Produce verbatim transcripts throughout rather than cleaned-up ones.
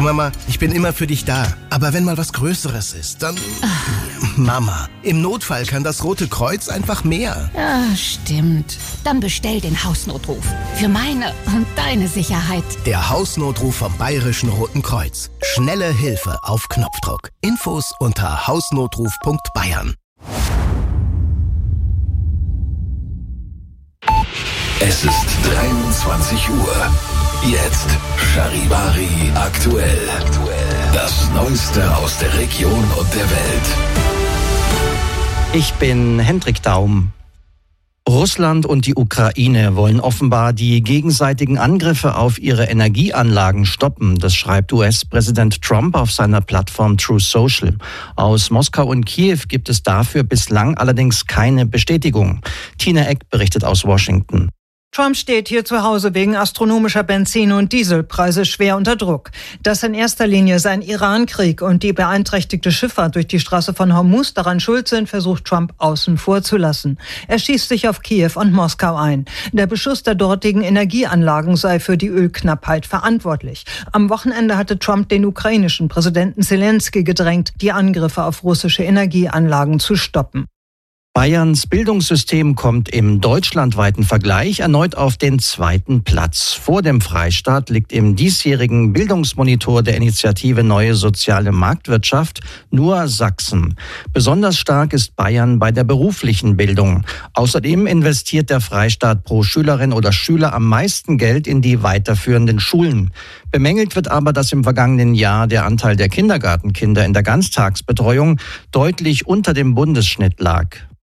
Mama, ich bin immer für dich da. Aber wenn mal was Größeres ist, dann... Ach. Mama, im Notfall kann das Rote Kreuz einfach mehr. Ja, stimmt. Dann bestell den Hausnotruf. Für meine und deine Sicherheit. Der Hausnotruf vom Bayerischen Roten Kreuz. Schnelle Hilfe auf Knopfdruck. Infos unter hausnotruf punkt bayern. Es ist dreiundzwanzig Uhr. Jetzt Charivari aktuell. Das Neueste aus der Region und der Welt. Ich bin Hendrik Daum. Russland und die Ukraine wollen offenbar die gegenseitigen Angriffe auf ihre Energieanlagen stoppen. Das schreibt U S-Präsident Trump auf seiner Plattform Truth Social. Aus Moskau und Kiew gibt es dafür bislang allerdings keine Bestätigung. Tina Eck berichtet aus Washington. Trump steht hier zu Hause wegen astronomischer Benzin- und Dieselpreise schwer unter Druck. Dass in erster Linie sein Iran-Krieg und die beeinträchtigte Schifffahrt durch die Straße von Hormuz daran schuld sind, versucht Trump außen vor zu lassen. Er schießt sich auf Kiew und Moskau ein. Der Beschuss der dortigen Energieanlagen sei für die Ölknappheit verantwortlich. Am Wochenende hatte Trump den ukrainischen Präsidenten Zelensky gedrängt, die Angriffe auf russische Energieanlagen zu stoppen. Bayerns Bildungssystem kommt im deutschlandweiten Vergleich erneut auf den zweiten Platz. Vor dem Freistaat liegt im diesjährigen Bildungsmonitor der Initiative Neue Soziale Marktwirtschaft nur Sachsen. Besonders stark ist Bayern bei der beruflichen Bildung. Außerdem investiert der Freistaat pro Schülerin oder Schüler am meisten Geld in die weiterführenden Schulen. Bemängelt wird aber, dass im vergangenen Jahr der Anteil der Kindergartenkinder in der Ganztagsbetreuung deutlich unter dem Bundesschnitt lag.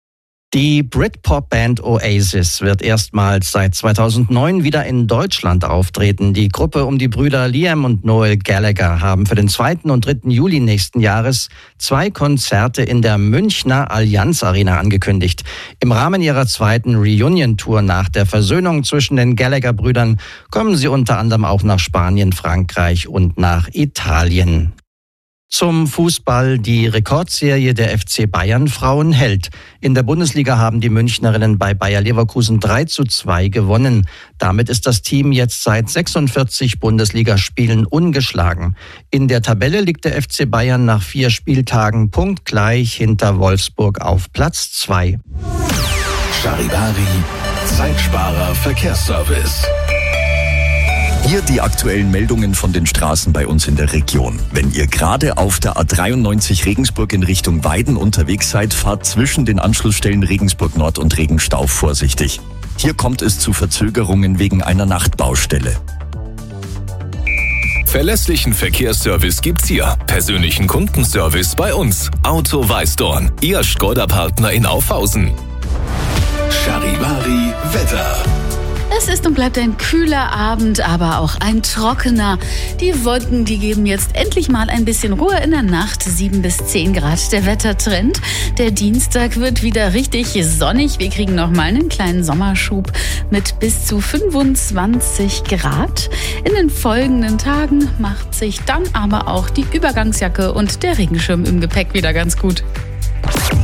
Die Britpop-Band Oasis wird erstmals seit zweitausendneun wieder in Deutschland auftreten. Die Gruppe um die Brüder Liam und Noel Gallagher haben für den zweiten und dritten Juli nächsten Jahres zwei Konzerte in der Münchner Allianz Arena angekündigt. Im Rahmen ihrer zweiten Reunion-Tour nach der Versöhnung zwischen den Gallagher-Brüdern kommen sie unter anderem auch nach Spanien, Frankreich und nach Italien. Zum Fußball. Die Rekordserie der F C Bayern Frauen hält. In der Bundesliga haben die Münchnerinnen bei Bayer Leverkusen drei zu zwei gewonnen. Damit ist das Team jetzt seit sechsundvierzig Bundesligaspielen ungeschlagen. In der Tabelle liegt der F C Bayern nach vier Spieltagen punktgleich hinter Wolfsburg auf Platz zwei. Charivari, Zeitsparer Verkehrsservice. Hier die aktuellen Meldungen von den Straßen bei uns in der Region. Wenn ihr gerade auf der A dreiundneunzig Regensburg in Richtung Weiden unterwegs seid, fahrt zwischen den Anschlussstellen Regensburg Nord und Regenstauf vorsichtig. Hier kommt es zu Verzögerungen wegen einer Nachtbaustelle. Verlässlichen Verkehrsservice gibt's hier. Persönlichen Kundenservice bei uns. Auto Weißdorn, Ihr Skoda-Partner in Aufhausen. Charivari Wetter. Es ist und bleibt ein kühler Abend, aber auch ein trockener. Die Wolken, die geben jetzt endlich mal ein bisschen Ruhe in der Nacht. sieben bis zehn Grad der Wettertrend. Der Dienstag wird wieder richtig sonnig. Wir kriegen noch mal einen kleinen Sommerschub mit bis zu fünfundzwanzig Grad. In den folgenden Tagen macht sich dann aber auch die Übergangsjacke und der Regenschirm im Gepäck wieder ganz gut.